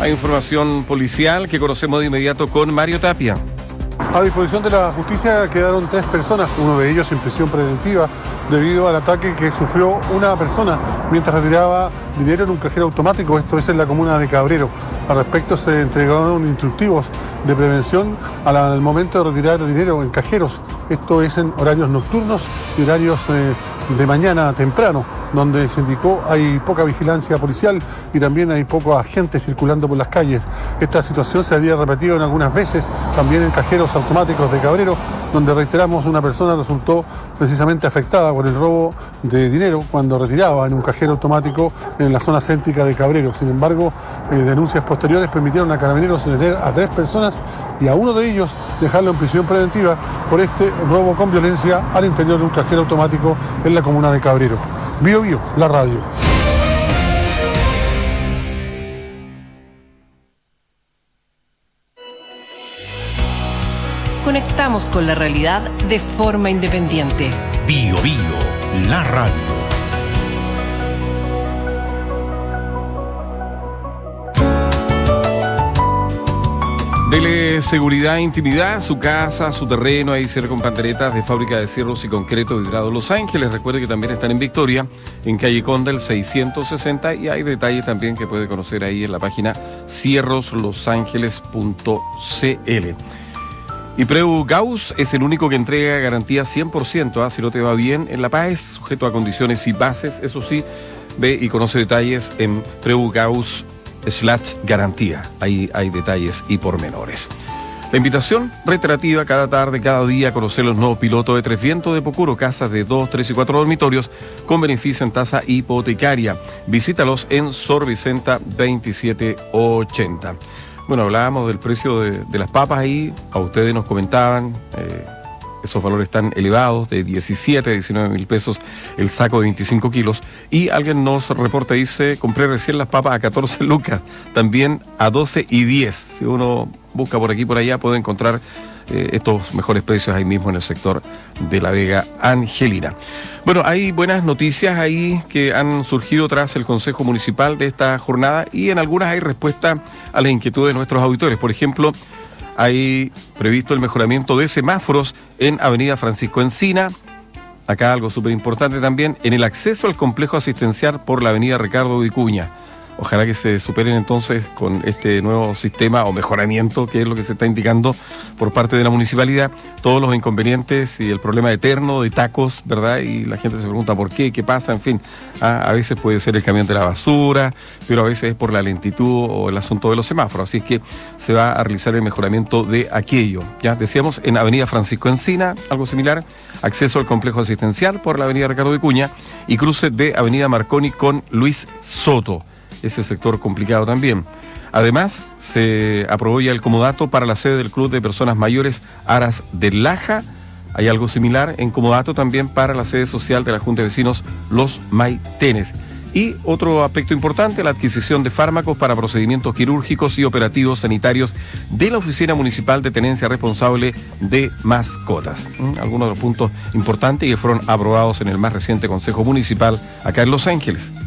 Hay información policial que conocemos de inmediato con Mario Tapia. A disposición de la justicia quedaron 3 personas, uno de ellos en prisión preventiva debido al ataque que sufrió una persona mientras retiraba dinero en un cajero automático, esto es en la comuna de Cabrero. Al respecto se entregaron instructivos de prevención al momento de retirar dinero en cajeros, esto es en horarios nocturnos y horarios de mañana temprano, donde se indicó hay poca vigilancia policial y también hay pocos agentes circulando por las calles. Esta situación se había repetido en algunas veces, también en cajeros automáticos de Cabrero, donde reiteramos una persona resultó precisamente afectada por el robo de dinero cuando retiraba en un cajero automático en la zona céntrica de Cabrero. Sin embargo, denuncias posteriores permitieron a Carabineros detener a 3 personas y a uno de ellos dejarlo en prisión preventiva por este robo con violencia al interior de un cajero automático en la comuna de Cabrero. Bio Bio, la radio. Conectamos con la realidad de forma independiente. Bio Bio, la radio. Dele seguridad e intimidad a su casa, a su terreno, ahí cerca con pantaretas de Fábrica de Cierros y Concreto Vidrado Los Ángeles. Recuerde que también están en Victoria, en calle Conda, el 660, y hay detalles también que puede conocer ahí en la página cierroslosangeles.cl. Y Preu Gauss es el único que entrega garantía 100%, si no te va bien en La Paz, sujeto a condiciones y bases, eso sí, ve y conoce detalles en Preu Gauss /garantía. Ahí hay detalles y pormenores. La invitación reiterativa cada tarde, cada día a conocer los nuevos pilotos de Tres Vientos de Pocuro, casas de 2, 3 y 4 dormitorios con beneficio en tasa hipotecaria. Visítalos en Sor Vicenta 2780. Bueno, hablábamos del precio de las papas ahí, a ustedes nos comentaban, esos valores están elevados, de 17 a 19 mil pesos el saco de 25 kilos. Y alguien nos reporta, dice, compré recién las papas a 14 lucas, también a 12 y 10. Si uno busca por aquí y por allá puede encontrar estos mejores precios ahí mismo en el sector de la Vega Angelina. Bueno, hay buenas noticias ahí que han surgido tras el Consejo Municipal de esta jornada y en algunas hay respuesta a las inquietudes de nuestros auditores. Por ejemplo, hay previsto el mejoramiento de semáforos en Avenida Francisco Encina. Acá algo súper importante también, en el acceso al complejo asistencial por la Avenida Ricardo Vicuña. Ojalá que se superen entonces con este nuevo sistema o mejoramiento, que es lo que se está indicando por parte de la municipalidad, todos los inconvenientes y el problema eterno de tacos, ¿verdad? Y la gente se pregunta por qué pasa, en fin. A veces puede ser el camión de la basura, pero a veces es por la lentitud o el asunto de los semáforos. Así es que se va a realizar el mejoramiento de aquello. Ya decíamos, en Avenida Francisco Encina, algo similar, acceso al complejo asistencial por la Avenida Ricardo Vicuña y cruce de Avenida Marconi con Luis Soto. Ese sector complicado también. Además, se aprobó ya el comodato para la sede del Club de Personas Mayores Aras del Laja. Hay algo similar en comodato también para la sede social de la Junta de Vecinos Los Maitenes. Y otro aspecto importante, la adquisición de fármacos para procedimientos quirúrgicos y operativos sanitarios de la Oficina Municipal de Tenencia Responsable de Mascotas. Algunos de los puntos importantes que fueron aprobados en el más reciente Consejo Municipal acá en Los Ángeles.